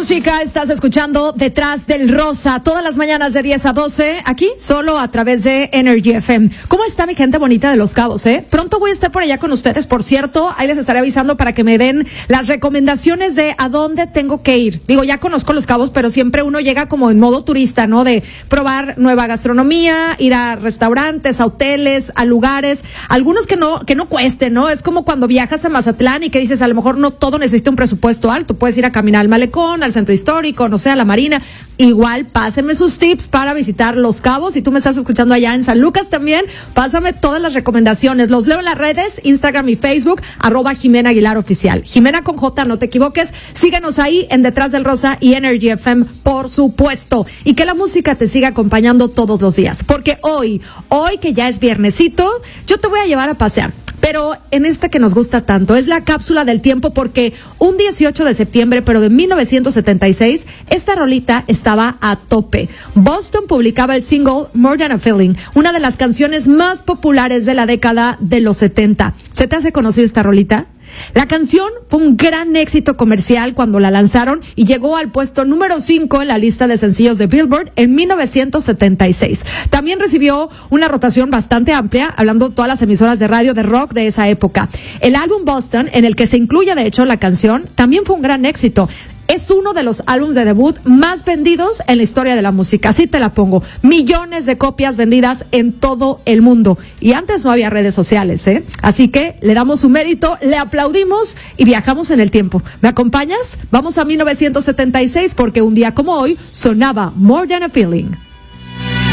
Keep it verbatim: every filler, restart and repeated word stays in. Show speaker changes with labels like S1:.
S1: música, estás escuchando Detrás del Rosa, todas las mañanas de diez a doce, aquí, solo a través de Energy F M. ¿Cómo está mi gente bonita de Los Cabos, eh? Pronto voy a estar por allá con ustedes, por cierto, ahí les estaré avisando para que me den las recomendaciones de a dónde tengo que ir. Digo, ya conozco Los Cabos, pero siempre uno llega como en modo turista, ¿no? De probar nueva gastronomía, ir a restaurantes, a hoteles, a lugares, algunos que no, que no cuesten, ¿no? Es como cuando viajas a Mazatlán y que dices, a lo mejor no todo necesita un presupuesto alto, puedes ir a caminar al malecón, al centro histórico, no sé, a la marina. Igual, pásenme sus tips para visitar Los Cabos. Si tú me estás escuchando allá en San Lucas también, pásame todas las recomendaciones. Los leo en las redes, Instagram y Facebook, arroba Jimena Aguilar Oficial. Jimena con J, no te equivoques. Síguenos ahí en Detrás del Rosa y Energy F M, por supuesto. Y que la música te siga acompañando todos los días. Porque hoy, hoy que ya es viernesito, yo te voy a llevar a pasear. Pero en esta que nos gusta tanto, es la cápsula del tiempo, porque un dieciocho de septiembre, pero de mil novecientos setenta y seis, esta rolita estaba a tope. Boston publicaba el single More Than a Feeling, una de las canciones más populares de la década de los setenta. ¿Se te hace conocido esta rolita? La canción fue un gran éxito comercial cuando la lanzaron y llegó al puesto número cinco en la lista de sencillos de Billboard en mil novecientos setenta y seis. También recibió una rotación bastante amplia, hablando de todas las emisoras de radio de rock de esa época. El álbum Boston, en el que se incluye de hecho la canción, también fue un gran éxito. Es uno de los álbumes de debut más vendidos en la historia de la música. Así te la pongo. Millones de copias vendidas en todo el mundo. Y antes no había redes sociales, ¿eh? Así que le damos su mérito, le aplaudimos y viajamos en el tiempo. ¿Me acompañas? Vamos a mil novecientos setenta y seis, porque un día como hoy sonaba More Than a Feeling.